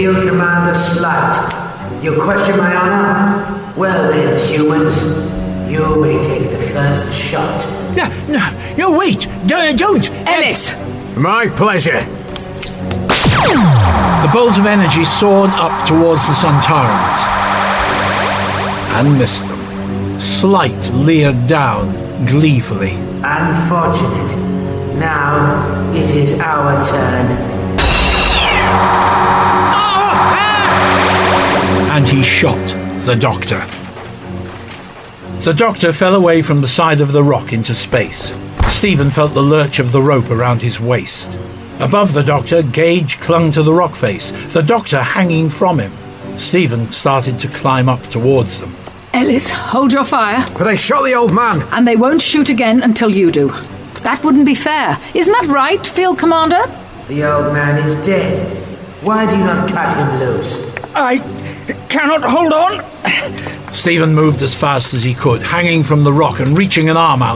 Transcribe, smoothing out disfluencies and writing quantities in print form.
Field Commander Slight. You question my honor? Well then, humans, you may take the first shot. No, wait! Don't! Ellis! My pleasure. The bolts of energy soared up towards the Sontarans and missed them. Slight leered down gleefully. Unfortunate. Now it is our turn. And he shot the Doctor. The Doctor fell away from the side of the rock into space. Stephen felt the lurch of the rope around his waist. Above the Doctor, Gage clung to the rock face, the Doctor hanging from him. Stephen started to climb up towards them. Ellis, hold your fire. But they shot the old man. And they won't shoot again until you do. That wouldn't be fair. Isn't that right, Field Commander? The old man is dead. Why do you not cut him loose? I cannot hold on. Stephen moved as fast as he could, hanging from the rock and reaching an arm out